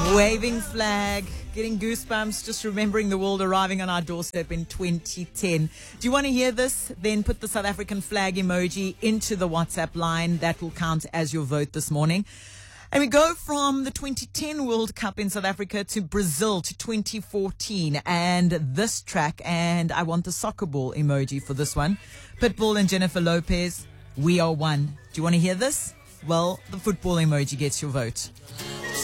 Waving flag, getting goosebumps, just remembering the world arriving on our doorstep in 2010. Do you want to hear this? Then put the South African flag emoji into the WhatsApp line. That will count as your vote this morning. And we go from the 2010 World Cup in South Africa to Brazil to 2014. And this track, and I want the soccer ball emoji for this one. Pitbull and Jennifer Lopez, We Are One. Do you want to hear this? Well, the football emoji gets your vote.